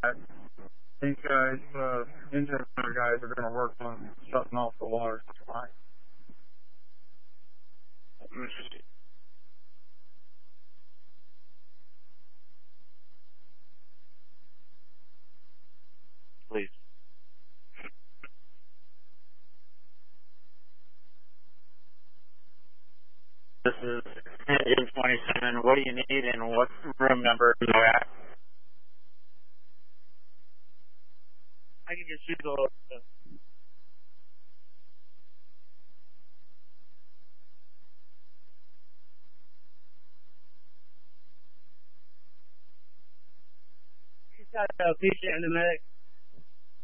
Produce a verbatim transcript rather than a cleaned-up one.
These guys, uh, engine guys are going to work on shutting off the water supply. Please. This is engine twenty-seven. What do you need and what room number are you at? I can get you the... He's got a patient in the medic.